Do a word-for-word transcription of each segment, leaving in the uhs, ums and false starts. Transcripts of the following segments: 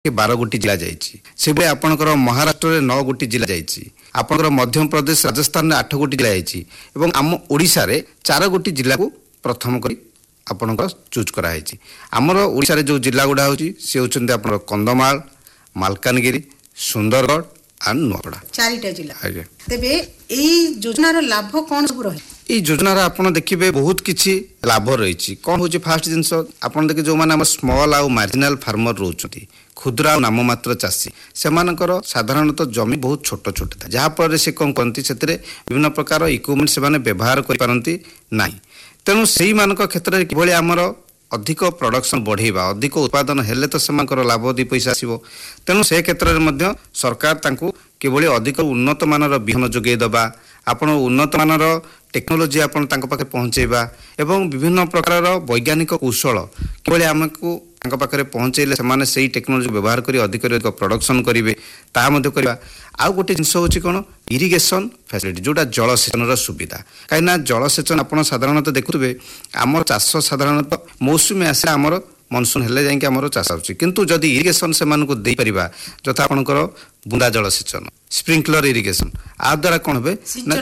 बारह गोटी जिला जाइए आपणकर महाराष्ट्र में नौ गोटी जिला जाइए आपणकर मध्य प्रदेश राजस्थान में आठ गोटी जिला जाइए आम ओडिशा रे चार गोटी जिला को प्रथम करी आपणकर चूज कराई आमर ओडिशा रे जो जिला गुड़ा होची से होचंदी आपणकर कंधमाल मालकानगिरी सुंदरगढ़ और नुआपड़ा चारिटा जिला आगे तेबे एई योजनार लाभ कोन सब रही ये योजनार आपन देखिए बहुत किछि लाभ रही कौन हो फास्ट जिनस आपन देखिए जो माने स्मॉल आउ मार्जिनाल फार्मर रोचंती क्षुद्र नाममात्र चाषी से साधारणतः जमी बहुत छोट छोट था जहाँफल से कौन कहती से विभिन्न प्रकार इक्विपमेंट से व्यवहार करपारती ना तेणु से क्षेत्र में किभली आमर अधिक प्रोडक्शन बढ़ेवा अधिक उत्पादन हेले तो से लाभ दी पैसा आसो तेणु से क्षेत्र में सरकार तांकु किभली अधिक उन्नत मानर बिहन जोगे दबा आपण उन्नत मानर टेक्नोलोजी आपण तांको पाखे पहुँचेबा एवं विभिन्न प्रकार वैज्ञानिक कौशल किभली आमको तांको पाखे पहुँचेले से सही टेक्नोलोजी व्यवहार करी अधिक अधिक प्रोडक्शन करेंगे ता करवा आउ गोटे जिनस होची कोन इरिगेशन फैसिलिटी जोटा जलसेचन सुविधा कहीं जलसेचन आप साधारणतः देखुए आम चाष साधारणतः मौसुमी आसे आमर मनसून हेले जाइए आमर चाष होची किंतु जदि इरिगेशन से मानक दे परिबा जथा आपनकर बुंदा जलसेचन स्प्रिंकलर इरिगेशन आ द्वारा कौन हे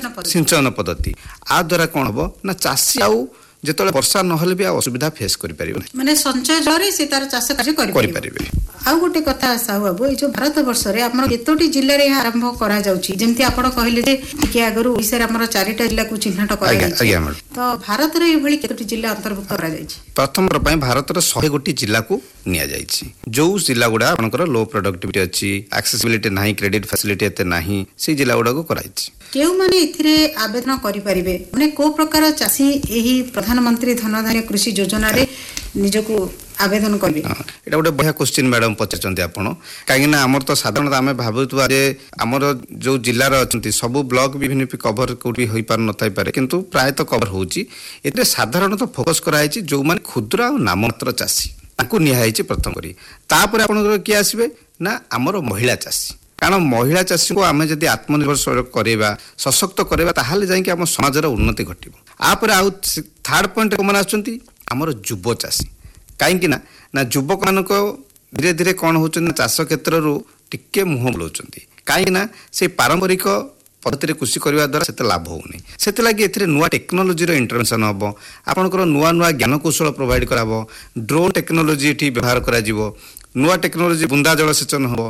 सिंचन पद्धति आ द्वारा कौन हम ना चाषी आउ जिते वर्षा नहले भी असुविधा फेस करें माने संचय जरे से तार चाष कार्य करें आ गोटे कथा साहू बाबू ये जो भारत वर्ष रे हमर केतोटी जिल्ला रे आरंभ करा जाउची जेमति आपण कहले जे के आगरु ओडिसा रे हमर चारिटा जिल्ला को चिन्हट करा जाउची तो भारत रे एभली केतोटी जिल्ला अंतर्भुक्त करा जाउची प्रथम पय भारत रे सौ गोटी जिल्ला को निया जाइछि जो जिल्ला गुडा आपनकर लो प्रोडक्टिविटी अछि एक्सेसिबिलिटी नाही क्रेडिट फैसिलिटी एते नाही से जिल्ला गुडा को कराइछि केउ माने इथिरे आवेदन करि परिबे माने को प्रकार चासी एही प्रधानमंत्री धन धान्य कृषि योजना रे निजको आवेदन करिवे एटा गोटे बढ़िया क्वेश्चन मैडम पचारचंती आपण काहे आमर तो साधारणतः आमे भाबुतबा जे आमर जो जिल्ला रे अछंती सब ब्लॉक विभिन्न कवर कोठी होई पार न थाई पारे किंतु प्राय तो कवर होउची एते साधारणतः फोकस कराइछि जो माने क्षुद्र आ नाममात्र चाषी ताकू निहाइछि प्रथम करी तापर आपण के आसीबे ना आमर महिला चाषी कारण महिला चाषी को आमे जदि आत्मनिर्भर करेबा सशक्त करेबा ताहाले जाई कि आम समाजर उन्नति घटिबो आपर आउ थर्ड पॉइंट को माने आछंती आमर युवा चाषी कहीं ना ना युवक मान धीरे धीरे कौन हो चाष क्षेत्र टिके मुह बुलाऊँ कहीं से पारंपरिक पद्धति कृषि करने द्वारा से लाभ होनी से लगी ए नुआ टेक्नोलोजी इंटरवेंशन हम आपंकर नुआ नुआ ज्ञान कौशल प्रोवाइड करा ड्रोन टेक्नोलोजी ये व्यवहार करा नुआ टेक्नोलोजी बुंदा जलसेचन हम